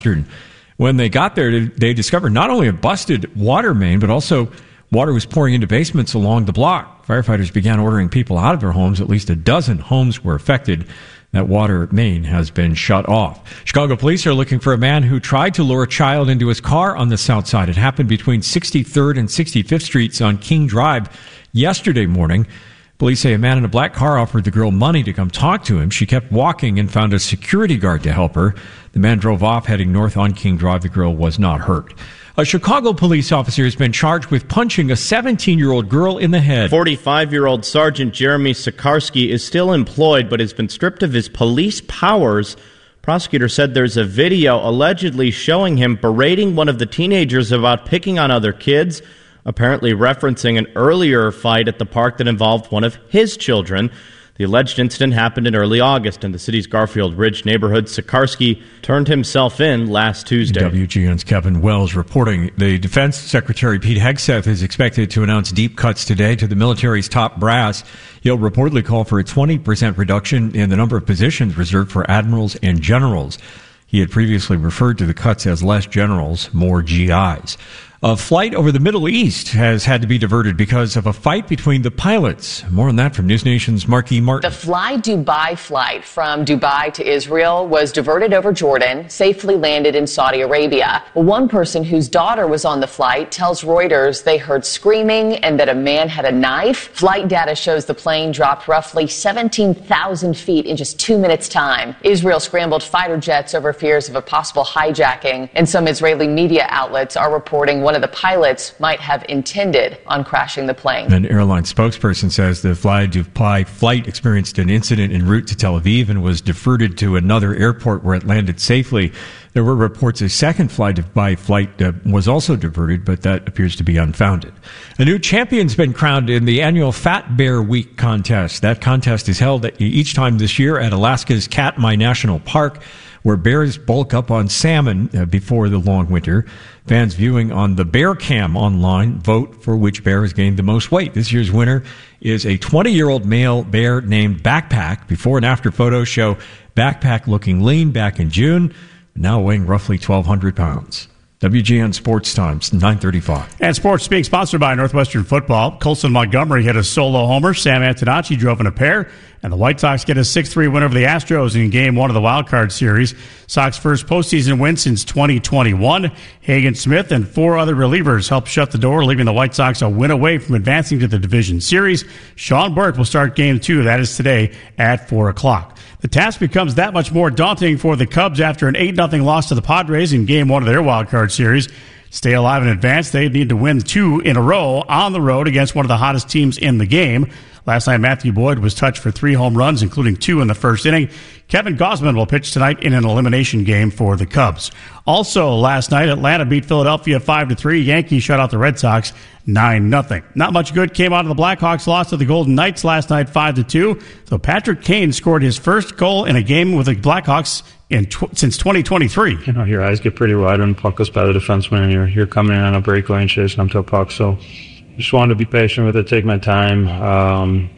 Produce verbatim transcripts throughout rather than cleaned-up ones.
Western. When they got there, they discovered not only a busted water main, but also water was pouring into basements along the block. Firefighters began ordering people out of their homes. At least a dozen homes were affected. That water main has been shut off. Chicago police are looking for a man who tried to lure a child into his car on the south side. It happened between sixty-third and sixty-fifth Streets on King Drive yesterday morning. Police say a man in a black car offered the girl money to come talk to him. She kept walking and found a security guard to help her. The man drove off, heading north on King Drive. The girl was not hurt. A Chicago police officer has been charged with punching a seventeen-year-old girl in the head. forty-five-year-old Sergeant Jeremy Sikarsky is still employed but has been stripped of his police powers. Prosecutor said there's a video allegedly showing him berating one of the teenagers about picking on other kids, apparently referencing an earlier fight at the park that involved one of his children. The alleged incident happened in early August in the city's Garfield Ridge neighborhood. Sikarsky turned himself in last Tuesday. W G N's Kevin Wells reporting. The Defense Secretary Pete Hegseth is expected to announce deep cuts today to the military's top brass. He'll reportedly call for a twenty percent reduction in the number of positions reserved for admirals and generals. He had previously referred to the cuts as less generals, more G Is. A flight over the Middle East has had to be diverted because of a fight between the pilots. More on that from News Nation's Marquis Martin. The Fly Dubai flight from Dubai to Israel was diverted over Jordan, safely landed in Saudi Arabia. One person whose daughter was on the flight tells Reuters they heard screaming and that a man had a knife. Flight data shows the plane dropped roughly seventeen thousand feet in just two minutes' time. Israel scrambled fighter jets over fears of a possible hijacking, and some Israeli media outlets are reporting one of the pilots might have intended on crashing the plane. An airline spokesperson says the Fly Dubai flight experienced an incident en route to Tel Aviv and was diverted to another airport where it landed safely. There were reports a second Fly Dubai flight uh, was also diverted, but that appears to be unfounded. A new champion's been crowned in the annual Fat Bear Week contest. That contest is held each time this year at Alaska's Katmai National Park, where bears bulk up on salmon uh, before the long winter. Fans viewing on the Bear Cam online vote for which bear has gained the most weight. This year's winner is a twenty-year-old male bear named Backpack. Before and after photos show Backpack looking lean back in June, now weighing roughly twelve hundred pounds. W G N Sports Times, nine thirty-five. And sports being sponsored by Northwestern Football. Colson Montgomery hit a solo homer. Sam Antonacci drove in a pair. And the White Sox get a six three win over the Astros in Game one of the Wild Card Series. Sox first postseason win since twenty twenty-one. Hagen Smith and four other relievers helped shut the door, leaving the White Sox a win away from advancing to the Division Series. Sean Burke will start Game two. That is today at four o'clock. The task becomes that much more daunting for the Cubs after an eight nothing loss to the Padres in Game one of their Wild Card Series. Stay alive in advance, they need to win two in a row on the road against one of the hottest teams in the game. Last night, Matthew Boyd was touched for three home runs, including two in the first inning. Kevin Gausman will pitch tonight in an elimination game for the Cubs. Also, last night, Atlanta beat Philadelphia five to three. Yankees shut out the Red Sox nine nothing. Not much good came out of the Blackhawks' loss to the Golden Knights last night five to two. So Patrick Kane scored his first goal in a game with the Blackhawks in tw- since twenty twenty-three. You know, your eyes get pretty wide when the puck goes by the defenseman and you're, you're coming in on a breakaway and chasing them to a puck. So just wanted to be patient with it, take my time, um,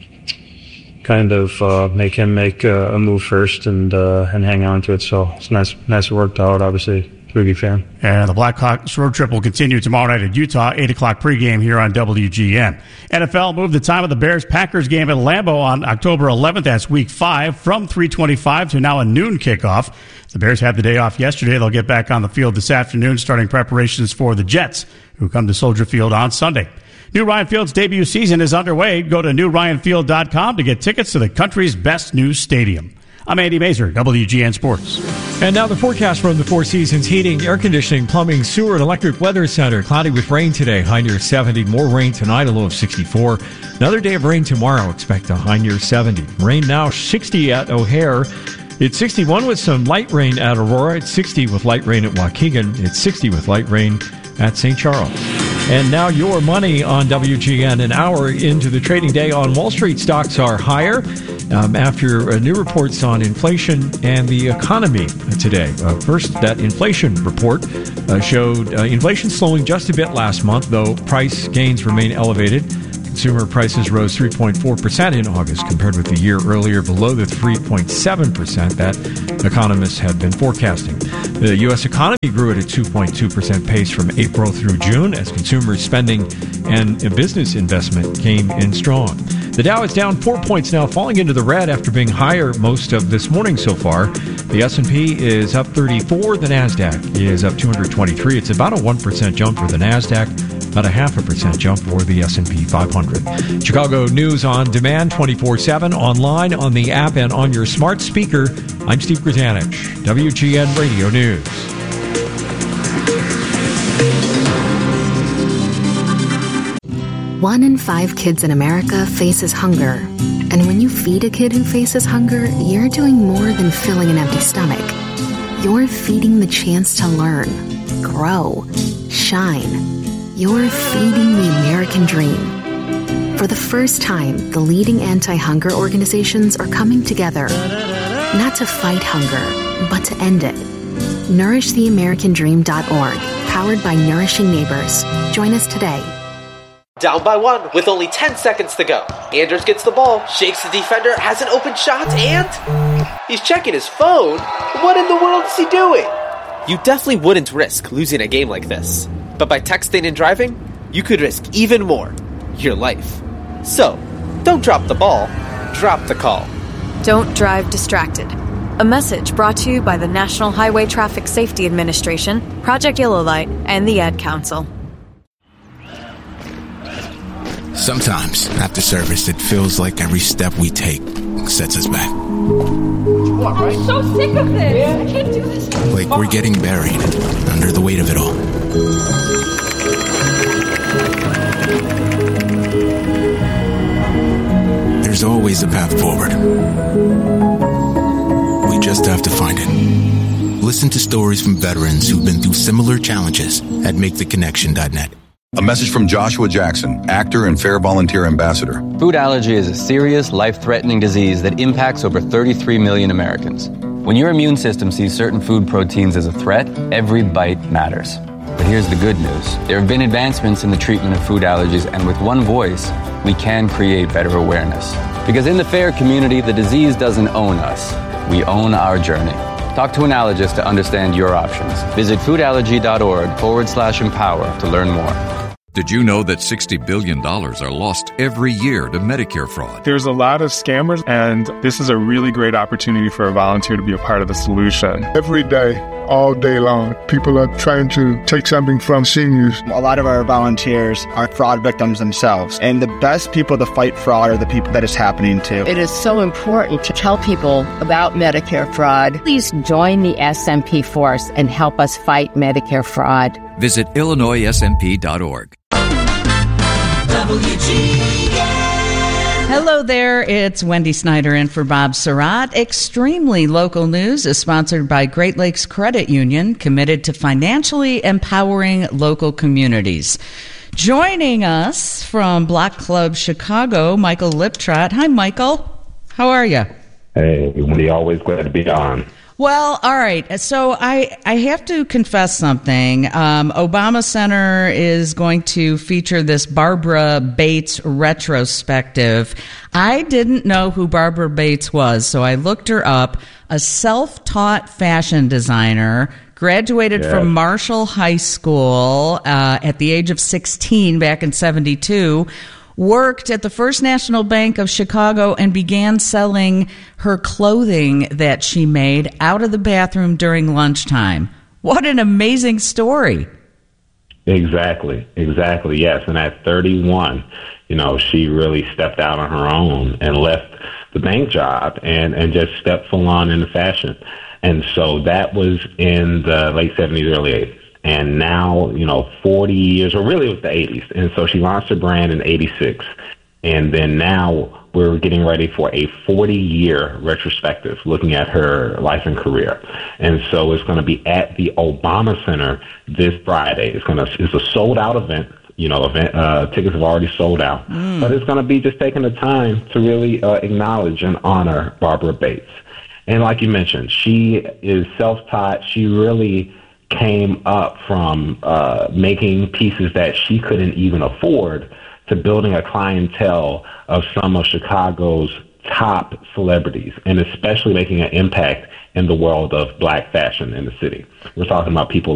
kind of uh, make him make uh, a move first and uh, and hang on to it. So it's nice, nice it worked out, obviously. Big fan. And the Blackhawks road trip will continue tomorrow night at Utah, eight o'clock pregame here on W G N. N F L moved the time of the Bears-Packers game at Lambeau on October eleventh. That's week five from three twenty-five to now a noon kickoff. The Bears had the day off yesterday. They'll get back on the field this afternoon, starting preparations for the Jets, who come to Soldier Field on Sunday. New Ryan Field's debut season is underway. Go to new ryan field dot com to get tickets to the country's best new stadium. I'm Andy Mazer, W G N Sports. And now the forecast from the Four Seasons Heating, Air Conditioning, Plumbing, Sewer, and Electric Weather Center. Cloudy with rain today, high near seventy. More rain tonight, a low of sixty-four. Another day of rain tomorrow, expect a high near seventy. Rain now sixty at O'Hare. It's sixty-one with some light rain at Aurora. It's sixty with light rain at Waukegan. It's sixty with light rain at Saint Charles. And now your money on W G N. An hour into the trading day on Wall Street, stocks are higher um, after uh, new reports on inflation and the economy today. Uh, first, that inflation report uh, showed uh, inflation slowing just a bit last month, though price gains remain elevated. Consumer prices rose three point four percent in August compared with the year earlier, below the three point seven percent that economists had been forecasting. The U S economy grew at a two point two percent pace from April through June as consumer spending and business investment came in strong. The Dow is down four points now, falling into the red after being higher most of this morning so far. The S and P is up thirty-four. The NASDAQ is up two hundred twenty-three. It's about a one percent jump for the NASDAQ, about a half a percent jump for the S and P five hundred. Chicago News on demand twenty-four seven, online, on the app, and on your smart speaker. I'm Steve Grzanich, W G N Radio News. One in five kids in America faces hunger. And when you feed a kid who faces hunger, you're doing more than filling an empty stomach. You're feeding the chance to learn, grow, shine. You're feeding the American dream. For the first time, the leading anti-hunger organizations are coming together, not to fight hunger, but to end it. nourish the american dream dot org, powered by Nourishing Neighbors. Join us today. Down by one with only ten seconds to go. Anders gets the ball, shakes the defender, has an open shot, and he's checking his phone. What in the world is he doing? You definitely wouldn't risk losing a game like this. But by texting and driving, you could risk even more. Your life. So, don't drop the ball, drop the call. Don't drive distracted. A message brought to you by the National Highway Traffic Safety Administration, Project Yellow Light, and the Ad Council. Sometimes, after service, it feels like every step we take sets us back. I'm so sick of this. I can't do this. Like we're getting buried under the weight of it all. There's always a path forward. We just have to find it. Listen to stories from veterans who've been through similar challenges at make the connection dot net. A message from Joshua Jackson, actor and Fair Volunteer Ambassador. Food allergy is a serious, life-threatening disease that impacts over thirty-three million Americans. When your immune system sees certain food proteins as a threat, every bite matters. But here's the good news. There have been advancements in the treatment of food allergies, and with one voice, we can create better awareness. Because in the FAIR community, the disease doesn't own us. We own our journey. Talk to an allergist to understand your options. Visit foodallergy.org forward slash empower to learn more. Did you know that sixty billion dollars are lost every year to Medicare fraud? There's a lot of scammers, and this is a really great opportunity for a volunteer to be a part of the solution. Every day, all day long, people are trying to take something from seniors. A lot of our volunteers are fraud victims themselves, and the best people to fight fraud are the people that it's happening to. It is so important to tell people about Medicare fraud. Please join the S M P force and help us fight Medicare fraud. Visit illinois s m p dot org. W G N. Hello there, it's Wendy Snyder in for Bob Surratt. Extremely Local News is sponsored by Great Lakes Credit Union, committed to financially empowering local communities. Joining us from Block Club Chicago, Michael Liptrot. Hi, Michael. How are you? Hey, Wendy, always glad to be on. Well, all right. So I, I have to confess something. Um, Obama Center is going to feature this Barbara Bates retrospective. I didn't know who Barbara Bates was, so I looked her up. A self-taught fashion designer, graduated yes. from Marshall High School uh, at the age of sixteen back in seventy-two. Worked at the First National Bank of Chicago and began selling her clothing that she made out of the bathroom during lunchtime. What an amazing story. Exactly, exactly, yes. And at thirty-one, you know, she really stepped out on her own and left the bank job and, and just stepped full on into fashion. And so that was in the late seventies, early eighties. And now, you know, forty years, or really it was the eighties. And so she launched her brand in eighty-six. And then now we're getting ready for a forty-year retrospective looking at her life and career. And so it's going to be at the Obama Center this Friday. It's going to, it's a sold-out event. You know, event uh, tickets have already sold out. Mm. But it's going to be just taking the time to really uh, acknowledge and honor Barbara Bates. And like you mentioned, she is self-taught. She really came up from uh, making pieces that she couldn't even afford to building a clientele of some of Chicago's top celebrities, and especially making an impact in the world of black fashion in the city. We're talking about people